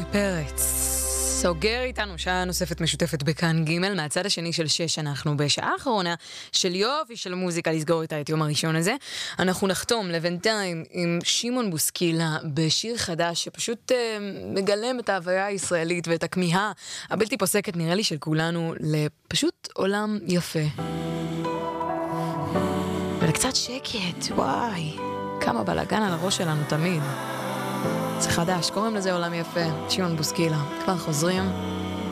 פרץ סוגר איתנו שעה נוספת משותפת בכאן ג' מהצד השני של 6. אנחנו בשעה האחרונה של יופי של מוזיקה לסגור איתה את יום הראשון הזה. אנחנו נחתום לבינתיים עם שמעון בוסקילה בשיר חדש שפשוט מגלם את ההוויה הישראלית ואת הכמיהה הבלתי פוסקת נראה לי של כולנו לפשוט עולם יפה ולקצת שקט. וואי, כמה בלגן על הראש שלנו תמיד. זה חדש, קוראים לזה עולם יפה. שמעון בוסקילה. כבר חוזרים.